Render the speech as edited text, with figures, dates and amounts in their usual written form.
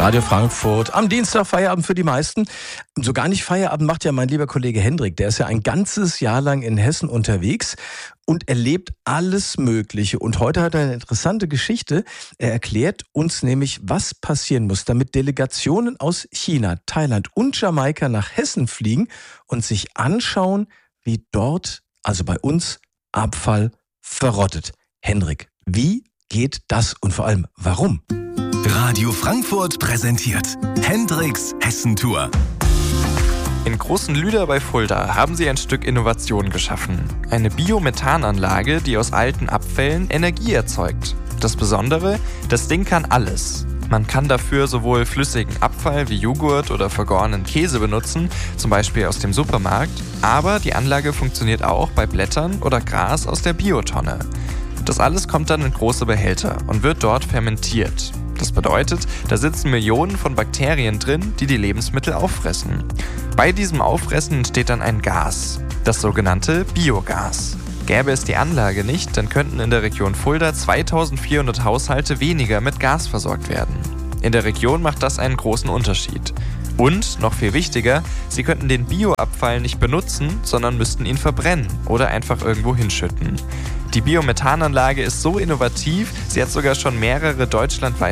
Radio Frankfurt. Am Dienstag Feierabend für die meisten. So gar nicht Feierabend macht ja mein lieber Kollege Hendrik. Der ist ja ein ganzes Jahr lang in Hessen unterwegs und erlebt alles Mögliche. Und heute hat er eine interessante Geschichte. Er erklärt uns nämlich, was passieren muss, damit Delegationen aus China, Thailand und Jamaika nach Hessen fliegen und sich anschauen, wie dort, also bei uns, Abfall verrottet. Hendrik, wie geht das und vor allem warum? Radio Frankfurt präsentiert Hendriks Hessentour. In Großenlüder bei Fulda haben sie ein Stück Innovation geschaffen. Eine Biomethananlage, die aus alten Abfällen Energie erzeugt. Das Besondere, das Ding kann alles. Man kann dafür sowohl flüssigen Abfall wie Joghurt oder vergorenen Käse benutzen, zum Beispiel aus dem Supermarkt, aber die Anlage funktioniert auch bei Blättern oder Gras aus der Biotonne. Das alles kommt dann in große Behälter und wird dort fermentiert. Das bedeutet, da sitzen Millionen von Bakterien drin, die die Lebensmittel auffressen. Bei diesem Auffressen entsteht dann ein Gas, das sogenannte Biogas. Gäbe es die Anlage nicht, dann könnten in der Region Fulda 2400 Haushalte weniger mit Gas versorgt werden. In der Region macht das einen großen Unterschied. Und, noch viel wichtiger, sie könnten den Bioabfall nicht benutzen, sondern müssten ihn verbrennen oder einfach irgendwo hinschütten. Die Biomethananlage ist so innovativ, sie hat sogar schon mehrere deutschlandweite